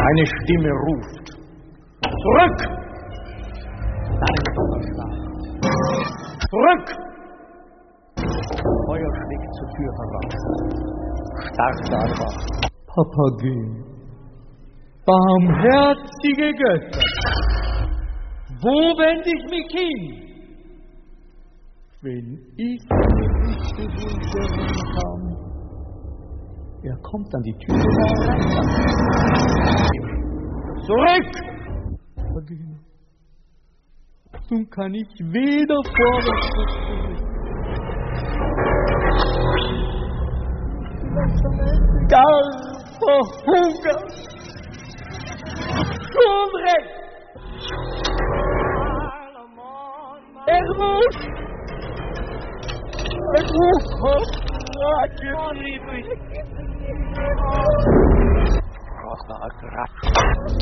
Eine Stimme ruft. Zurück! Dann ist Donnerschlag. Zurück! Feuer schlägt zur Tür heraus. Starrt aber. Papagei. Barmherzige Götter. Wo wende ich mich hin? Wenn ich mir nicht gewundert kann. Er kommt an die Tür herein. Zurück! Nun kann ich weder vorwärts noch zurück. Gar verhungert. Schon recht. Er muss Rosa